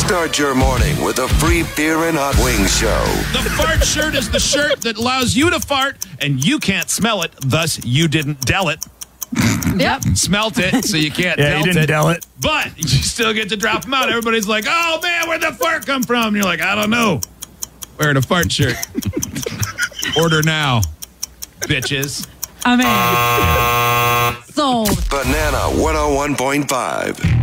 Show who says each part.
Speaker 1: Start your morning with a free beer and hot wings show.
Speaker 2: The fart shirt is the shirt that allows you to fart and you can't smell it, thus you didn't del it.
Speaker 3: Yep.
Speaker 2: Smelt it, so you can't
Speaker 4: Yeah, you didn't del it.
Speaker 2: But you still get to drop them out. Everybody's like, oh, man, where'd the fart come from? And you're like, I don't know. Wearing a fart shirt. Order now, bitches.
Speaker 3: I mean, sold.
Speaker 1: Banana 101.5.